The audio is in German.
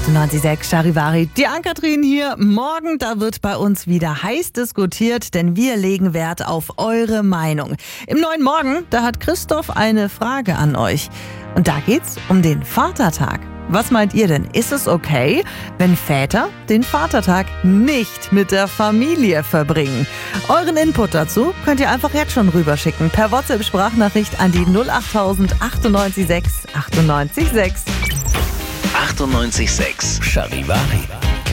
98.6 Charivari. Die Ann-Kathrin hier. Morgen, da wird bei uns wieder heiß diskutiert, denn wir legen Wert auf eure Meinung. Im neuen Morgen, da hat Christoph eine Frage an euch. Und da geht's um den Vatertag. Was meint ihr denn? Ist es okay, wenn Väter den Vatertag nicht mit der Familie verbringen? Euren Input dazu könnt ihr einfach jetzt schon rüberschicken. Per WhatsApp-Sprachnachricht an die 08000 98 6 98 6. 98.6 Charivari.